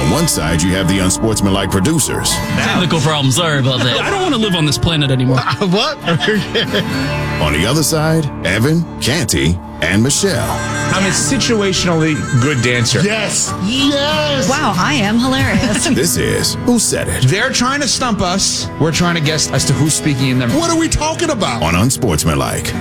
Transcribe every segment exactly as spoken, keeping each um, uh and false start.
On one side, you have the unsportsmanlike producers. Technical problem. Sorry about that. I don't want to live on this planet anymore. What? On the other side, Evan, Canty, and Michelle. I'm a situationally good dancer. Yes. Yes. Wow, I am hilarious. This is Who Said It? They're trying to stump us. We're trying to guess as to who's speaking in them. What are we talking about? On Unsportsmanlike.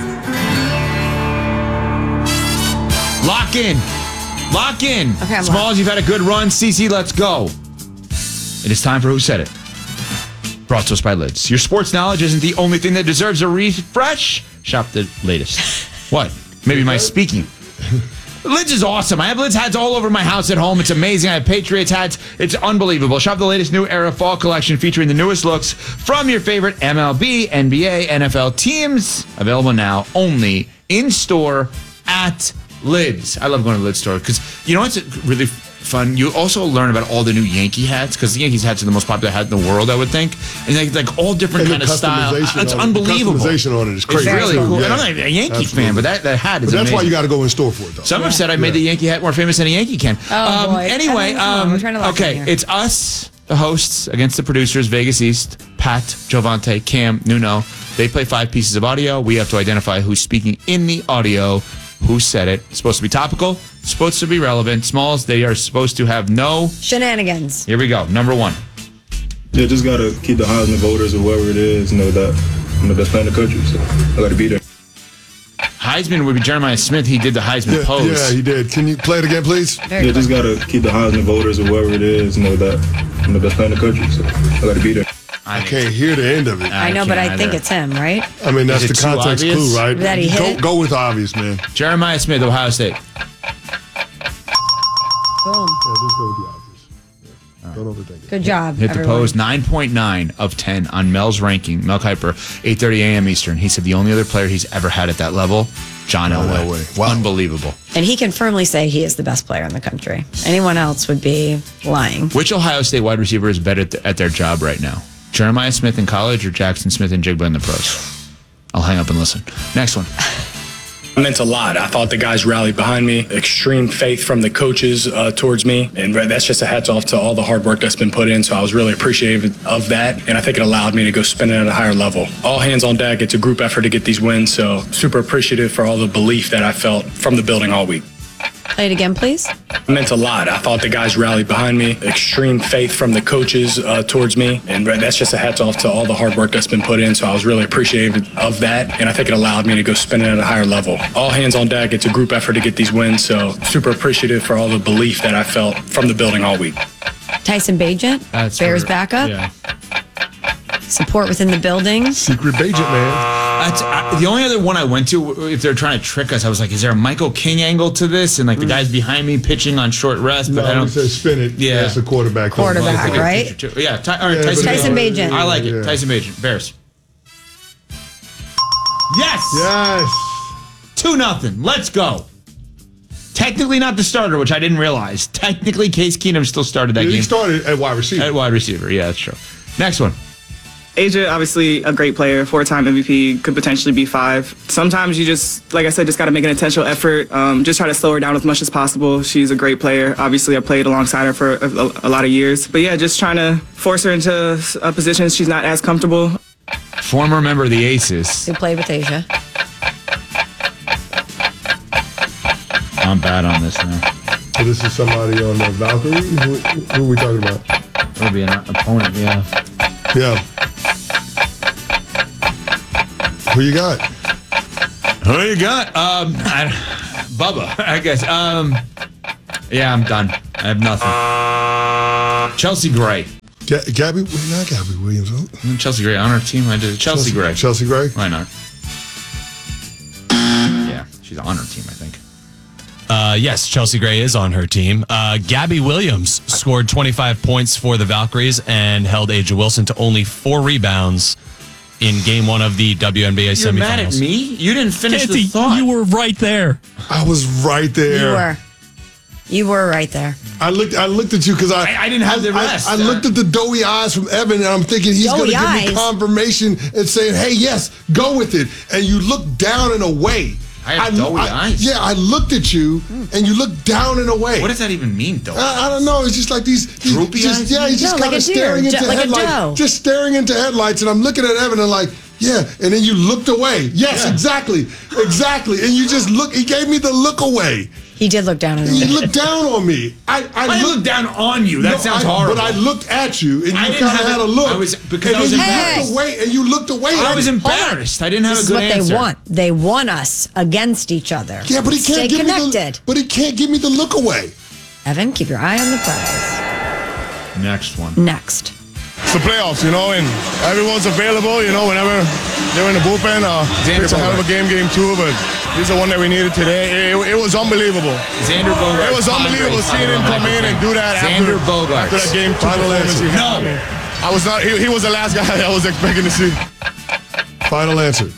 Lock in. Lock in. Okay, I'm Smalls, you've had a good run. Cece, let's go. It is time for Who Said It? Brought to us by Lids. Your sports knowledge isn't the only thing that deserves a refresh. Shop the latest. What? Maybe my speaking. Lids is awesome. I have Lids hats all over my house at home. It's amazing. I have Patriots hats. It's unbelievable. Shop the latest new era fall collection featuring the newest looks from your favorite M L B, N B A, N F L teams. Available now only in store at Lids. I love going to the Lids store because you know what's really fun? You also learn about all the new Yankee hats because the Yankees hats are the most popular hat in the world, I would think. And like, like all different And kind the of style. customization It's on it- unbelievable. the customization on it is crazy. It's really too. cool. Yeah. And I'm not a Yankee Absolutely. fan, but that, that hat is But that's amazing. why you got to go in store for it, though. Some have said I made Yeah. the Yankee hat more famous than a Yankee can. Oh, um, boy. Anyway, Evan, come on, um, we're trying to lock okay, in here. it's us, the hosts, against the producers, Vegas East, Pat, Jovante, Cam, Nuno. They play five pieces of audio. We have to identify who's speaking in the audio. Who said it? It's supposed to be topical. It's supposed to be relevant. Smalls, they are supposed to have no... Shenanigans. Here we go. Number one. Yeah, just gotta keep the Heisman voters or whoever it is know that I'm the best player in the country, so I gotta be there. Heisman would be Jeremiah Smith. He did the Heisman Yeah, pose. yeah, he did. Can you play it again, please? Very Yeah, just quick. gotta keep the Heisman voters or whoever it is know that I'm the best player in the country, so I gotta be there. I can't hear the end of it. I know, but I can't think either. it's him, right? I mean, that's Is the it too context obvious? clue, right? That he hit go, it? go with obvious, man. Jeremiah Smith, Ohio State. Boom. Yeah, just go with the obvious. Yeah. Don't overthink it. Good job, Hit the everyone. pose, nine point nine of ten on Mel's ranking. Mel Kiper, eight thirty a.m. Eastern. He said the only other player he's ever had at that level, John John Elway. Elway. Wow. Unbelievable. And he can firmly say he is the best player in the country. Anyone else would be lying. Which Ohio State wide receiver is better at, at their job right now? Jeremiah Smith in college or Jackson Smith and Jigba in the pros? I'll hang up and listen. Next one. It meant a lot. I thought the guys rallied behind me. Extreme faith from the coaches uh, towards me. And that's just a hats off to all the hard work that's been put in. So I was really appreciative of that. And I think it allowed me to go spin it at a higher level. All hands on deck. It's a group effort to get these wins. So super appreciative for all the belief that I felt from the building all week. Play it again, please. It meant a lot. I thought the guys rallied behind me. Extreme faith from the coaches uh, towards me. And that's just a hats off to all the hard work that's been put in. So I was really appreciative of that. And I think it allowed me to go spin it at a higher level. All hands on deck. It's a group effort to get these wins. So super appreciative for all the belief that I felt from the building all week. Tyson Bagent, That's Bears for- backup. Yeah. Support within the building. Secret agent, man. That's, I, the only other one I went to, if they're trying to trick us, I was like, is there a Michael King angle to this? And like the guy's behind me pitching on short rest, but No, I don't. he said spin it. Yeah. That's a quarterback. Quarterback, Yeah. right? Yeah, Ty, all right, Yeah, Tyson, but- Tyson Bagent. I like it. Yeah. Tyson Bagent. Bears. Yes. Yes. Two nothing. Let's go. Technically not the starter, which I didn't realize. Technically, Case Keenum still started that Yeah, game he started at wide receiver. at wide receiver. Yeah, that's true. Next one. Asia, obviously a great player, four-time M V P, could potentially be five. Sometimes you just, like I said, just got to make an intentional effort. Um, just try to slow her down as much as possible. She's a great player. Obviously, I played alongside her for a, a, a lot of years. But yeah, just trying to force her into a position she's not as comfortable. Former member of the Aces. Who played with Asia. I'm bad on this now. So this is somebody on the Valkyrie? Who, who are we talking about? Would be an opponent, yeah. Yeah. Who you got? Who you got? Um, I, Bubba, I guess. Um, yeah, I'm done. I have nothing. Chelsea Gray. Ga- Gabby? Not Gabby Williams. Huh? Chelsea Gray on our team. I did Chelsea, Gray. Chelsea Gray? Why not? Yeah, she's on our team, I think. Uh, yes, Chelsea Gray is on her team. Uh, Gabby Williams scored twenty-five points for the Valkyries and held Aja Wilson to only four rebounds in game one of the W N B A You're semifinals. mad at me? You didn't finish Canty, the thought. you were right there. I was right there. You were. You were right there. I looked I looked at you because I, I- I didn't have the I- rest. I, looked at the doughy eyes from Evan and I'm thinking he's going Doughy to give me eyes? confirmation and saying, hey, yes, go with it. And you looked down and away. I have doughy eyes. Yeah, I looked at you, and you looked down and away. What does that even mean, doughy? I, I don't know. It's just like these, these droopy just, eyes. Yeah, he's just No, kind like of a deer, staring into ju- like a doe. headlights, just staring into headlights, and I'm looking at Evan and like, yeah, and then you looked away. Yes, Yeah. exactly, exactly, and you just look. He gave me the look away. He did look down at He him. looked down on me. I, I, I looked looked down on you. That No, sounds I- horrible. But I looked at you, and I you didn't kind of have had a a- look. I was- because and I was then you embarrassed. looked away, and you looked away. I at was him. embarrassed. I didn't have This a is good what answer. they want. They want us against each other. Yeah, but he can't Stay give me connected. the. But he can't give me the look away. Evan, keep your eye on the prize. Next one. Next. It's the playoffs, you know, and everyone's available, you know, whenever they're in the bullpen. Uh, Xander it's a hell of a Bogaerts. game, game two, but this is the one that we needed today. It, it was unbelievable. Xander Bogaerts. It was unbelievable Padres, seeing him Michael come in and King. do that Xander after, Bogaerts. after that game two Final performance answer. he had. No. I, mean, I was not, he, he was the last guy I was expecting to see. Final answer.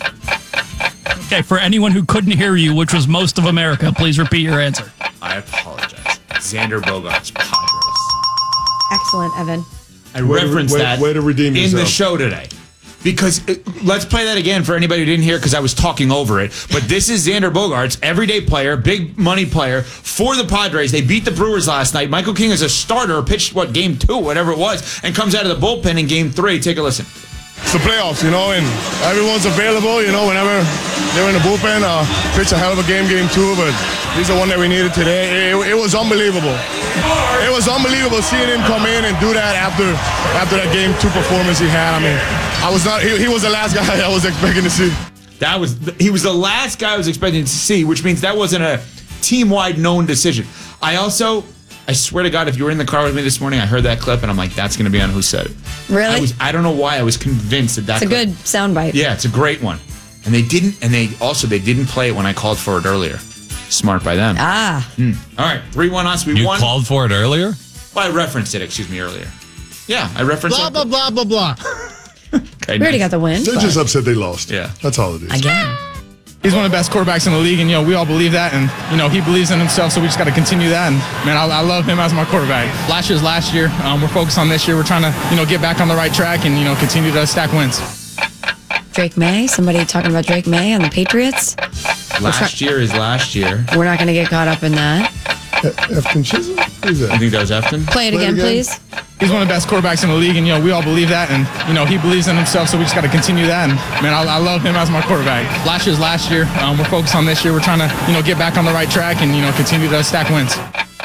Okay, for anyone who couldn't hear you, which was most of America, please repeat your answer. I apologize. Xander Bogaerts, Padres. Excellent, Evan. I Way to- referenced way- that way to redeem in the yourself. show today. Because it, let's play that again for anybody who didn't hear because I was talking over it. But this is Xander Bogaerts, everyday player, big money player for the Padres. They beat the Brewers last night. Michael King is a starter, pitched what game two, whatever it was, and comes out of the bullpen in game three. Take a listen. It's the playoffs, you know, and everyone's available, you know, whenever they're in the bullpen. Uh, pitch a hell of a game, game two, but this is the one that we needed today. It, it was unbelievable. It was unbelievable seeing him come in and do that after after that game two performance he had. I mean, I was not. He, he was the last guy I was expecting to see. That was he was the last guy I was expecting to see, which means that wasn't a team-wide known decision. I also, I swear to God, if you were in the car with me this morning, I heard that clip and I'm like, that's going to be on Who Said It. Really? I was. I don't know why I was convinced that that. It's a clip- good soundbite. Yeah, it's a great one. And they didn't. And they also they didn't play it when I called for it earlier. Smart by them. Ah. Mm. All right, three one us. We You won. called for it earlier? Well, I referenced it. Excuse me, earlier. Yeah, I referenced Blah, it. blah, blah, blah, blah. Okay, We already nice. got the win. They're but- just upset they lost. Yeah. That's all it is. Again. He's one of the best quarterbacks in the league, and, you know, we all believe that, and, you know, he believes in himself, so we just got to continue that, and, man, I, I love him as my quarterback. Last year's last year. Um, we're focused on this year. We're trying to, you know, get back on the right track and, you know, continue to stack wins. Drake May. Somebody talking about Drake May and the Patriots. Last year is last year. We're not going to get caught up in that. Efton Chisholm? Who's I that? think that was Efton. Play it Play it again, again. please. He's one of the best quarterbacks in the league, and, you know, we all believe that, and, you know, he believes in himself, so we just got to continue that, and, man, I, I love him as my quarterback. Last year's last year. Um, we're focused on this year. We're trying to, you know, get back on the right track and, you know, continue to stack wins.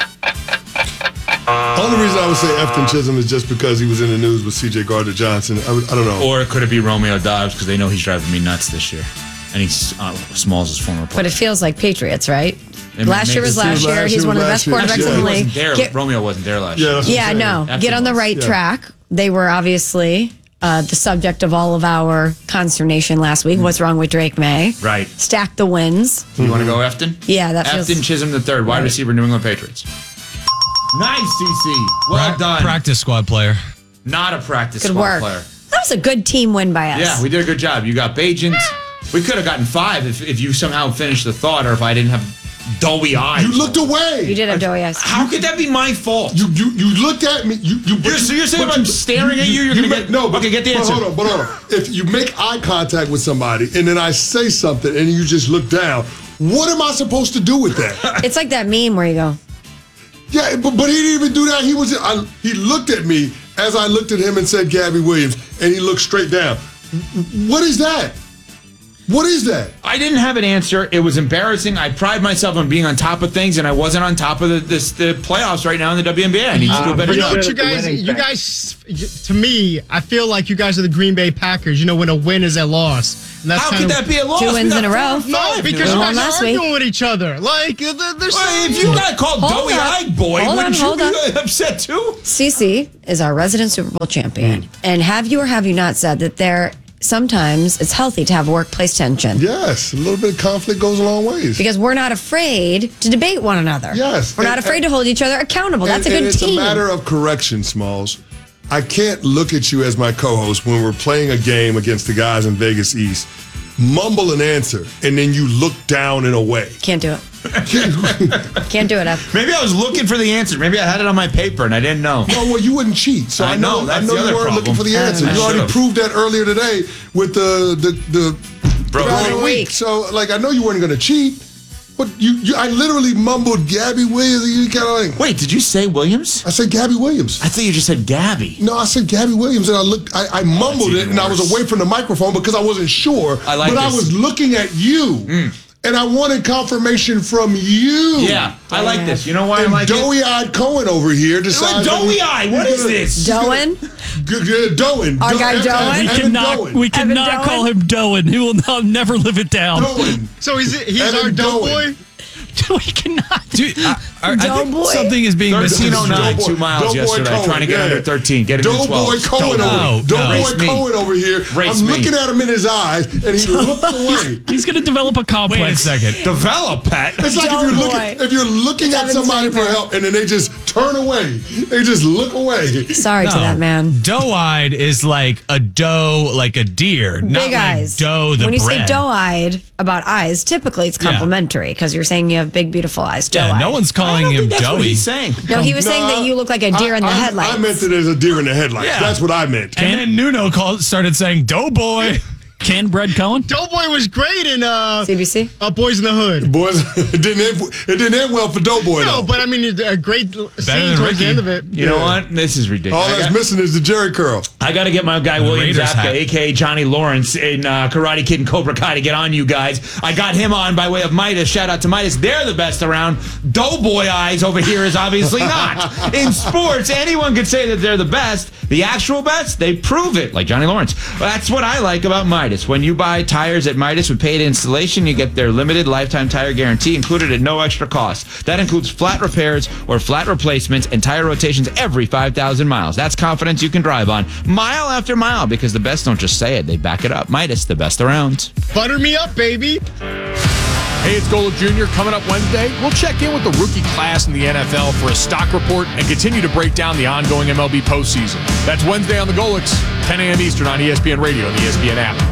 The only reason I would say Efton Chisholm is just because he was in the news with C J Gardner-Johnson. I, would- I don't know. Or it could it be Romeo Dobbs because they know he's driving me nuts this year. And he's uh, Smalls' his former player. But it feels like Patriots, right? I mean, last year was maybe- last year. last He's year one of the was best last year. quarterbacks Yeah. in the he league. wasn't there. Get- Romeo wasn't there last Yeah, year. that's what yeah, I'm saying. no. Efton Get on the was. right Yeah. track. They were obviously uh, the subject of all of our consternation last week. What's wrong with Drake May? Right. Stack the wins. You want to go Efton? Yeah, that feels- Efton Chisholm the third, wide Right. receiver, New England Patriots. Nice, C C. Well Pra- done. Practice squad player. Not a practice Good squad work. player. That was a good team win by us. Yeah, we did a good job. You got Bajent. We could have gotten five if, if you somehow finished the thought or if I didn't have doughy eyes. You looked away. You did have doughy eyes. How could that be my fault? You you you looked at me. You you. but You're- so you're saying but if I'm staring at you, you're gonna make- get- no. But, okay, get the but answer. Hold on, but hold on. If you make eye contact with somebody and then I say something and you just look down, what am I supposed to do with that? It's like that meme where you go, Yeah, but, but he didn't even do that. He was I, he looked at me as I looked at him and said Gabby Williams, and he looked straight down. What is that? What is that? I didn't have an answer. It was embarrassing. I pride myself on being on top of things, and I wasn't on top of the this, the playoffs right now in the W N B A. I need to do a better You know job. what, you guys, you guys, to me, I feel like you guys are the Green Bay Packers. You know, when a win is a loss. And that's How kind could of, that be a loss? Two We wins got in a four row. or No, five. because No, you guys last are week. arguing with each other. Like, there- there's Well, if you got called Hold doughy-eyed up. boy, Hold wouldn't on, you hold be upset too? Cece is our resident Super Bowl champion. Mm. And have you or have you not said that there sometimes it's healthy to have workplace tension? Yes, a little bit of conflict goes a long ways. Because we're not afraid to debate one another. Yes. We're not And- afraid to hold each other accountable. That's and, a good and it's team. a matter of correction, Smalls. I can't look at you as my co-host when we're playing a game against the guys in Vegas East, mumble an answer, and then you look down and away. Can't do it. Can't do it. Up. Maybe I was looking for the answer. Maybe I had it on my paper and I didn't know. No, well, you wouldn't cheat. So I I know, know, that's I know the you other weren't looking problem. for the I answer. don't You know. already Should've. proved that earlier today with the the the bro. Throw it a week. So, like, I know you weren't going to cheat, but you, you, I literally mumbled Gabby Williams. And you kind of like, Wait, did you say Williams? I said Gabby Williams. I thought you just said Gabby. No, I said Gabby Williams, and I looked. I, I mumbled it, and I was away from the microphone because I wasn't sure. I like but this. I was looking at you, Mm. and I wanted confirmation from you. Yeah, I like this. You know why and I like it? doughy-eyed Cohen over here decides. Doughy-eyed? What is this? Doan? Good, good, Doan. Our Do- guy Evan- Doan? We Evan cannot, Doan. we Evan cannot Doan? call him Doan. He will not, never live it down. Doan. So he's he's Evan our dope Doan. boy. We cannot. Dude, I, I, I think Doughboy? something is being thirteen oh nine, Doughboy- two miles Doughboy yesterday, Cohen, trying to get yeah. under thirteen, get into Doughboy twelve. Cohen No, over no. Doughboy Race me. Cohen over here. Race I'm me. looking at him in his eyes, and he looked away. He's going to develop a complex. Wait a second. Develop, Pat. It's like if you're Doughboy. looking if you're looking at Evan somebody for Sandberg. help, and then they just turn away. They just look away. Sorry to that man. Doe-eyed is like a doe, like a deer, not Big like eyes. doe the when you bread. say doe-eyed about eyes, typically it's Yeah. complimentary because you're saying you have big, beautiful eyes. Yeah, Doe-eyed. no one's I calling don't him think that's what doughy. he's saying. No, he was saying that you look like a deer in the I, headlights. I meant it as a deer in the headlights. Yeah. That's what I meant. And then Nuno called, started saying Doughboy. Can Bread Cohen? Doughboy was great in uh, C B C? uh Boys in the Hood. Boys, it didn't end, it didn't end well for Doughboy, No, though. but I mean, it's a great scene than towards Ricky. the end of it. You know what? This is ridiculous. All I that's got- missing is the Jerry curl. I got to get my guy William Raiders Zapka, hat. a k a. Johnny Lawrence in uh, Karate Kid and Cobra Kai to get on you guys. I got him on by way of Midas. Shout out to Midas. They're the best around. Doughboy eyes over here is obviously not. In sports, anyone could say that they're the best. The actual best, they prove it, like Johnny Lawrence. That's what I like about Midas. When you buy tires at Midas with paid installation, you get their limited lifetime tire guarantee included at no extra cost. That includes flat repairs or flat replacements and tire rotations every five thousand miles. That's confidence you can drive on mile after mile because the best don't just say it, they back it up. Midas, the best around. Butter me up, baby. Hey, it's Golo Junior Coming up Wednesday, we'll check in with the rookie class in the N F L for a stock report and continue to break down the ongoing M L B postseason. That's Wednesday on the Golix, ten a.m. Eastern on E S P N Radio and the E S P N app.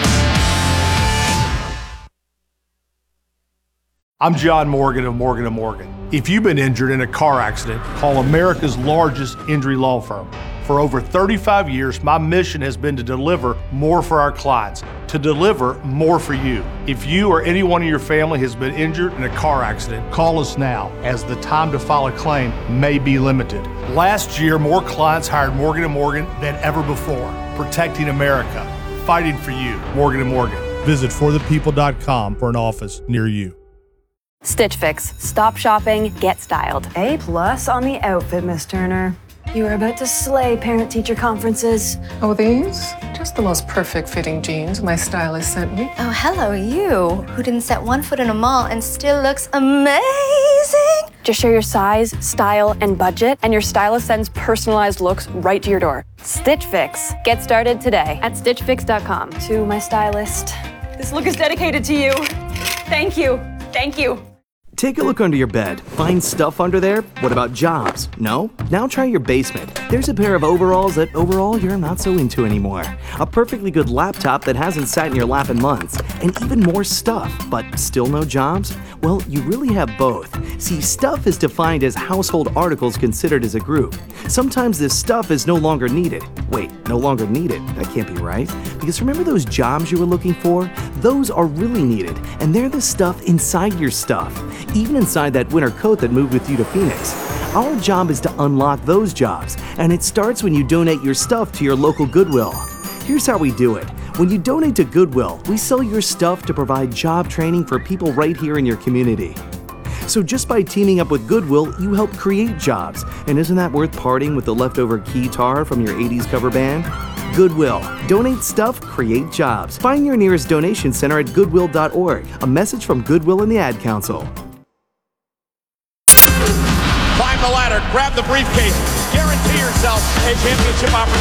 I'm John Morgan of Morgan and Morgan. If you've been injured in a car accident, call America's largest injury law firm. For over thirty-five years, my mission has been to deliver more for our clients, to deliver more for you. If you or anyone in your family has been injured in a car accident, call us now, as the time to file a claim may be limited. Last year, more clients hired Morgan and Morgan than ever before, protecting America, fighting for you. Morgan and Morgan. Visit for the people dot com for an office near you. Stitch Fix. Stop shopping, get styled. A plus on the outfit, Miss Turner. You are about to slay parent-teacher conferences. Oh, these? Just the most perfect fitting jeans my stylist sent me. Oh, hello, you, who didn't set one foot in a mall and still looks amazing. Just share your size, style, and budget, and your stylist sends personalized looks right to your door. Stitch Fix. Get started today at stitch fix dot com. To my stylist, this look is dedicated to you. Thank you. Thank you. Take a look under your bed. Find stuff under there? What about jobs? No? Now try your basement. There's a pair of overalls that overall you're not so into anymore. A perfectly good laptop that hasn't sat in your lap in months. And even more stuff, but still no jobs? Well, you really have both. See, stuff is defined as household articles considered as a group. Sometimes this stuff is no longer needed. Wait, no longer needed? That can't be right. Because remember those jobs you were looking for? Those are really needed, and they're the stuff inside your stuff. Even inside that winter coat that moved with you to Phoenix. Our job is to unlock those jobs, and it starts when you donate your stuff to your local Goodwill. Here's how we do it. When you donate to Goodwill, we sell your stuff to provide job training for people right here in your community. So just by teaming up with Goodwill, you help create jobs. And isn't that worth parting with the leftover guitar from your eighties cover band? Goodwill. Donate stuff, create jobs. Find your nearest donation center at goodwill dot org. A message from Goodwill and the Ad Council. Climb the ladder, grab the briefcase, guarantee yourself a championship opportunity.